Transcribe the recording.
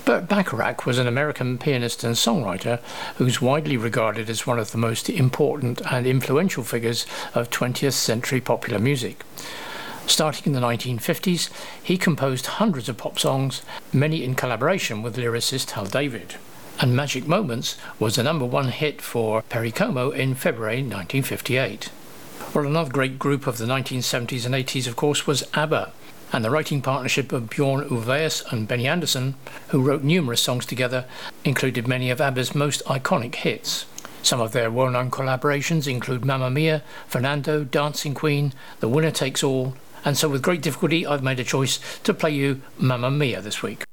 Burt Bacharach was an American pianist and songwriter who's widely regarded as one of the most important and influential figures of 20th century popular music. Starting in the 1950s, he composed hundreds of pop songs, many in collaboration with lyricist Hal David. And Magic Moments was the #1 hit for Perry Como in February 1958. Well, another great group of the 1970s and 80s, of course, was ABBA, and the writing partnership of Bjorn Ulvaeus and Benny Andersson, who wrote numerous songs together, included many of ABBA's most iconic hits. Some of their well-known collaborations include Mamma Mia, Fernando, Dancing Queen, The Winner Takes All, and so with great difficulty I've made a choice to play you Mamma Mia this week.